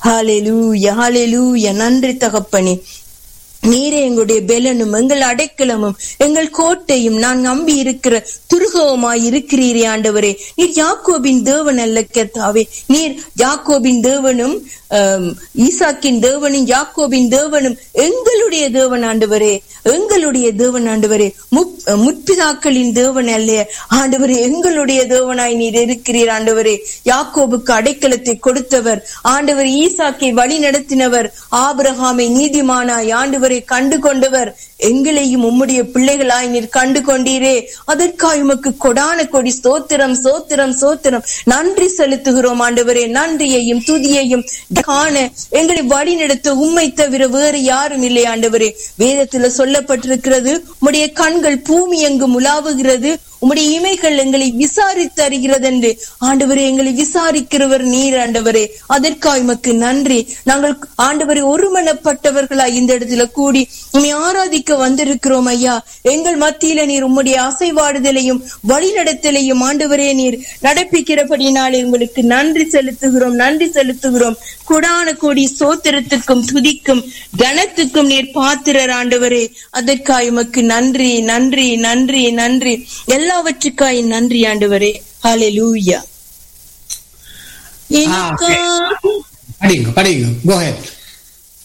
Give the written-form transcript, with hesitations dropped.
ஹல்லேலூயா, ஹல்லேலூயா. நன்றி தகப்பனே. நீரே எங்களுடைய பெலனும் எங்கள் அடைக்கலமும் எங்கள் கோட்டையும் நான் நம்பி இருக்கிற துருகவுமாய் இருக்கிறீரே ஆண்டவரே. நீர் யாக்கோபின் தேவன் அல்ல கர்த்தாவே. நீர் யாக்கோபின் தேவனும் ஈசாக்கின் தேவனும் யாக்கோபின் தேவனும் எங்களுடைய தேவன் ஆண்டவரே, எங்களுடைய தேவன் ஆண்டவரே. முற்பிதாக்களின் தேவன் அல்ல ஆண்டவரே, எங்களுடைய தேவனாய் நீர் இருக்கிறீர் ஆண்டவரே. யாக்கோபுக்கு அடைக்கலத்தை கொடுத்தவர் ஆண்டவர், ஈசாக்கை வழி நடத்தினவர், ஆபிரகாமை நீதிமானாய் ஆண்டவரை கண்டு கொண்டவர், எங்களையும் உம்முடைய பிள்ளைகளாய் நீர் கண்டு கொண்டீரே. அதற்காக உமக்கு கொடான கொடி ஸ்தோத்திரம், ஸ்தோத்திரம், ஸ்தோத்திரம். நன்றி செலுத்துகிறோம் ஆண்டவரே. நன்றியையும் துதியையும் காண எங்களை வழி நடத்த உம்மை தவிர வேறு யாரும் இல்லை ஆண்டவரே. வேதத்துல சொல்லப்பட்டிருக்கிறது, உம்முடைய கண்கள் பூமி எங்கும் உலாவுகிறது, உம்முடைய இமைகள் எங்களை விசாரித்து அறிகிறது என்று. ஆண்டவரே, எங்களை விசாரிக்கிறவர் நீர் ஆண்டவரே. அதற்காக உமக்கு நன்றி. நாங்கள் ஆண்டவரே ஒருமனப்பட்டவர்களாய் இந்த இடத்துல கூடி உம்மை ஆராதிக்க வந்திருக்கிறோம் ஐயா. எங்கள் மத்தியில நீர் உம்முடைய அசைவாடுதலையும் வழிநடத்தலையும் ஆண்டவரே நீர் நடப்பிக்கிறபடினாலே உங்களுக்கு நன்றி செலுத்துகிறோம், நன்றி செலுத்துகிறோம். கொடான கோடி சோத்திரத்துக்கும் துதிக்கும் கனத்துக்கும் நீர் பாத்திரர் ஆண்டவரே. அதற்காக உமக்கு நன்றி, நன்றி, நன்றி, நன்றி. எல்லாவற்றுக்காய் நன்றி ஆண்டவரே. ஹல்லேலூயா. படிங்க. Go ahead.